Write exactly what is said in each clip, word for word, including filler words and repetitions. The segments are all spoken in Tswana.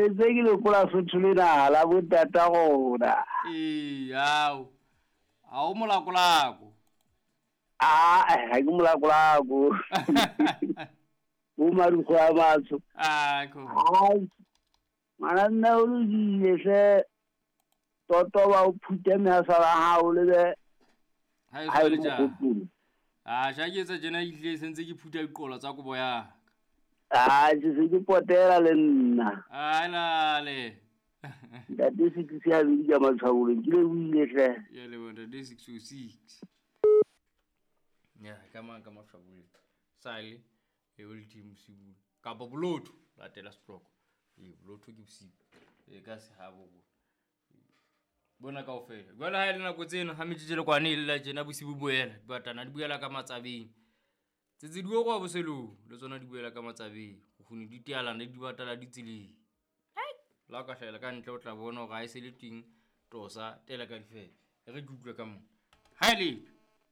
se ke le kola sothulena la botata gona. Eh, ao. Ao molakolako. Ah, ha ke molakolako. O marugo a batho. Ah, ko. Ai. Mana nna o le se toto ba o phute measala ha o le be. Ha e so le ja. Ah, ja ke tsa jena ile sentse ke phuta diqola tsa go boya. Ah, se se ke potela le nna. Ah, la le. Da di se ke sia di ka matshwao ke le buile hle. Ya le bona di six oh six. Ya, kama kama shabule. Sale e o le team sibu. Ka ba bolotho la tela stroke. E bolotho ke bosibu. E ka se ha bo. Bona ka ofela. Jwale ha ile nako tseno ha metjele kwane ile la jena bosibu boela. Dibatana di buela ka matsabeng. Tse diwo go boselo le tsona di buela ka matsabeng. Go fune di tiala ne di batala di tseleng. Hai, la ka hlela ka ntle o tla bona ga e se le ting tosa tela ka difela. Re dutla ka mo. Ha ile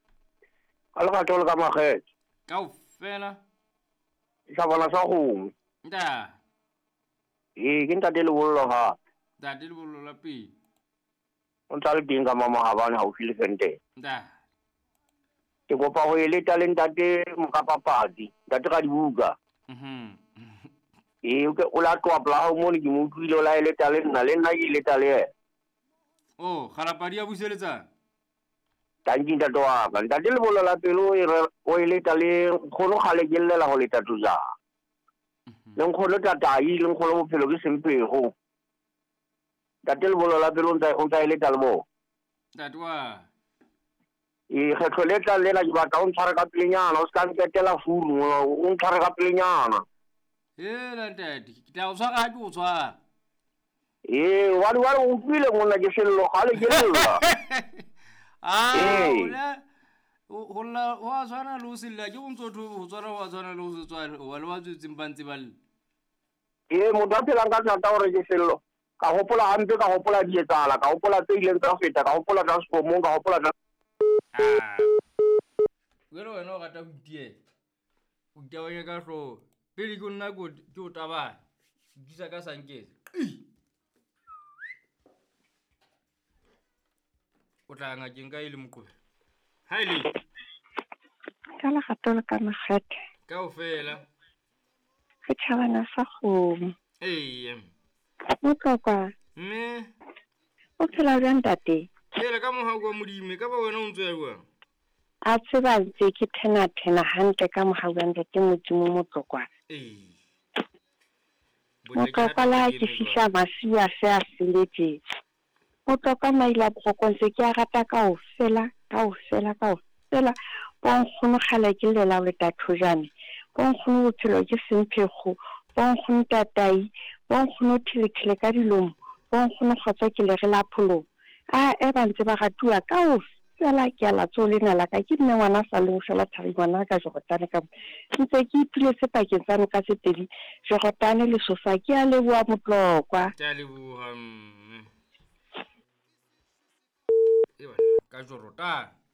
Ka le batho le ka maget. ka ofela. Sa bona sa go. Nda. Eh, ke ntate le bollo ha. Da di bollo la pi. O ntse le teng ka mama ha bana ha o file sente. Nda. Ke kopa go ile talent tate mokapapadi tate ga dibuka Mhm. eh o ke o la twa bla mo ni mo tuile o la ile talent na le nna ile talent Oh, khalapadi ya buseletsa. tanki ntate wa ka tate le bolela la pelo o ile talent khono khale ke lela go le tatuza le nkgono tatai le nkgono bophelo ke sempego tate le bolela la pelo o ntse ile talbo Tatwa. e kgetho le tla lela ke batla o ntshare ka pelenyana o ska nketela furu o ntshare ka pelenyana Eh, la tati. Ke tla o tshwara ha ke o tshwara. eh wa wa o pile mona ke sello gale ke lla Ah, ola ola wa tshwana lo silla ke o ntso o tshwara wa tshwana lo se tshwara wa le wa tsitsing bantsi ba le. eh mo da phela ka tsata gore ke sello ka gopola hampe ka gopola di etsala ka gopola tse ileng tsa feta ka gopola tsa spomo ka gopola tsa Ah. Wena wena o rata go tie. O tawanya ka hlo. Pele go nna go ke o taba. Disa ka sanketse. O tla nga ke nka ile moqwe. Ha ile. Ka la gatola ka magate. Ka ofela. Ke tšhabana sa go. Eh. Motlokwa. Me. O phela bjang tate? Ele ka moha go modime ka ba wena o ntse wa. A tseba ntse ke thena thena hantle ka moha bjang tate modimo motlokwa. Eh. Motlokwa la ke fihla masiwa se a seletse. Motlokwa maila bokonse ke a rata ka ofela ka ofela ka ofela. Bon khono khala ke lela le tathojane. Bon khono bophelo ke semphego. Bon khono tatai. Bon khono thilekile ka dilomo. Bon khono kgotsa ke le re la pholo. Ah, e ba ntse ba gatua ka o fela ke ala tsolena la ka ke nne ngwana sa le fela thari ngwana ka jo gotane ka ntse ke ipile se pakeng tsa nka se tedi jo gotane le sofa ke a le bua motlokwa ta le bua mm. E bana ka jo rota